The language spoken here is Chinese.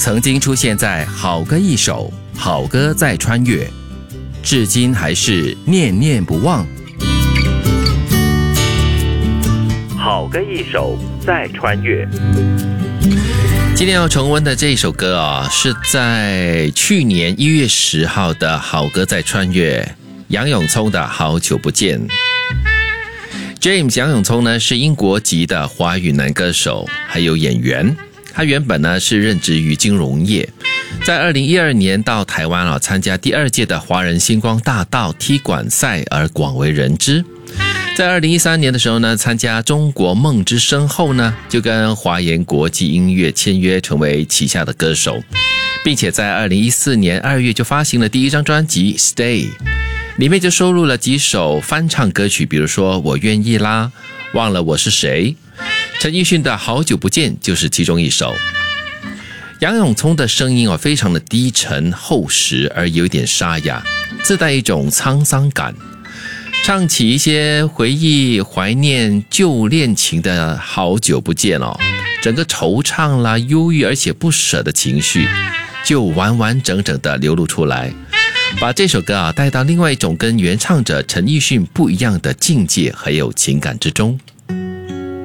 曾经出现在好歌一首，好歌在穿越，至今还是念念不忘。好歌一首在穿越。今天要重温的这一首歌啊，是在去年1月10号的好歌在穿越，杨永聪的好久不见。James 杨永聪呢是英国籍的华语男歌手，还有演员。他原本呢是任职于金融业，在2012年到台湾参加第2届的华人星光大道踢馆赛而广为人知。在2013年的时候呢，参加中国梦之声后呢，就跟华研国际音乐签约，成为旗下的歌手，并且在2014年2月就发行了第1张专辑 Stay， 里面就收录了几首翻唱歌曲，比如说我愿意啦，忘了我是谁，陈奕迅的好久不见就是其中一首。杨永聪的声音非常的低沉厚实，而有点沙哑，自带一种沧桑感，唱起一些回忆怀念旧恋情的好久不见整个惆怅啦、忧郁而且不舍的情绪就完完整整的流露出来，把这首歌带到另外一种跟原唱者陈奕迅不一样的境界还有情感之中。